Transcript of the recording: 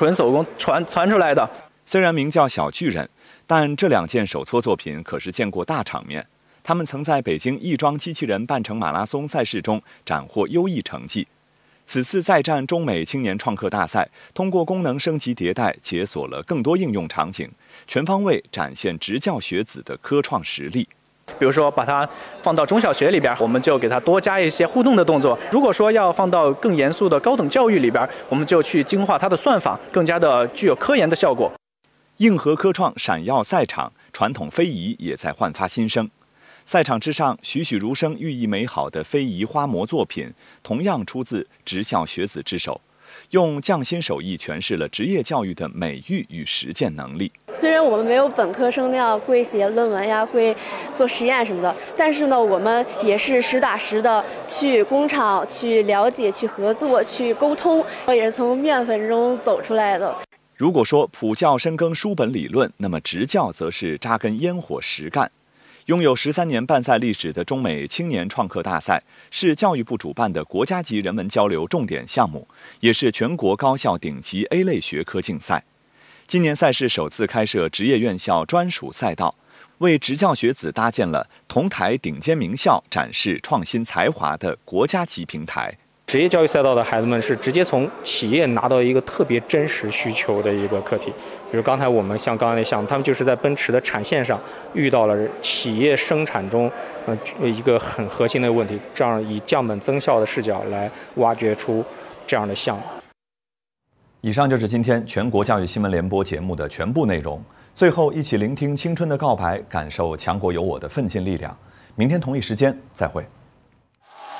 纯手工传出来的。 虽然名叫小巨人，但这2件手搓作品可是见过大场面。他们曾在北京亦庄机器人半程马拉松赛事中斩获优异成绩。此次再战中美青年创客大赛，通过功能升级迭代，解锁了更多应用场景，全方位展现职教学子的科创实力。 比如说把它放到中小学里边，我们就给它多加一些互动的动作；如果说要放到更严肃的高等教育里边，我们就去精化它的算法，更加的具有科研的效果。 硬核科创闪耀赛场，传统非遗也在焕发新生。赛场之上，栩栩如生、寓意美好的非遗花模作品，同样出自职校学子之手，用匠心手艺诠释了职业教育的美育与实践能力。 虽然我们没有本科生那样会写论文呀，会做实验什么的，但是呢，我们也是实打实的去工厂去了解、去合作、去沟通，也是从面粉中走出来的。 如果说普教深耕书本理论，那么职教则是扎根烟火实干。拥有13年办赛历史的中美青年创客大赛，是教育部主办的国家级人文交流重点项目，也是全国高校顶级 A 类学科竞赛。今年赛事首次开设职业院校专属赛道，为职教学子搭建了同台顶尖名校展示创新才华的国家级平台。 职业教育赛道的孩子们是直接从企业拿到一个特别真实需求的一个课题，比如刚才我们像刚才那项目，他们就是在奔驰的产线上遇到了企业生产中一个很核心的问题，这样以降本增效的视角来挖掘出这样的项目。 以上就是今天全国教育新闻联播节目的全部内容。最后，一起聆听青春的告白，感受强国有我的奋进力量。明天同一时间再会。